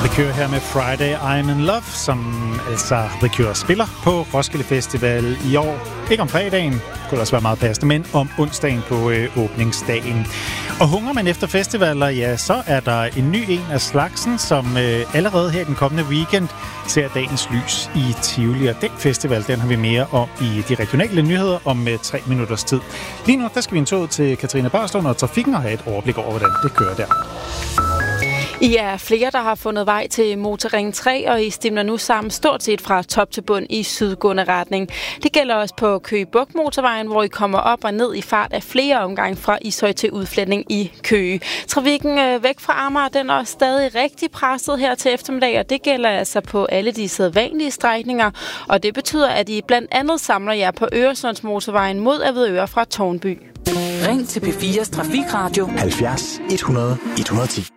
The Cure her med Friday I'm in Love, som altså The Cure spiller på Roskilde Festival i år. Ikke om fredagen, kunne også være meget passende, men om onsdagen på åbningsdagen. Og hungrer man efter festivaler, ja, så er der en ny en af slagsen, som allerede her den kommende weekend ser dagens lys i Tivoli. Og den festival, den har vi mere om i de regionale nyheder om 3 minutters tid. Lige nu, der skal vi en tur til Katrine Børslund og trafikken og have et overblik over, hvordan det kører der. I er flere, der har fundet vej til Motorring 3, og I stimler nu sammen stort set fra top til bund i sydgående retning. Det gælder også på Køge Bugt motorvejen, hvor I kommer op og ned i fart af flere omgange fra Ishøj til udfletning i Køge. Trafikken væk fra Amager, den er stadig rigtig presset her til eftermiddag, og det gælder altså på alle de sædvanlige strækninger. Og det betyder, at I blandt andet samler jer på Øresundsmotorvejen mod Avedøre fra Tårnby. Ring til P4's Trafikradio 70 100 110.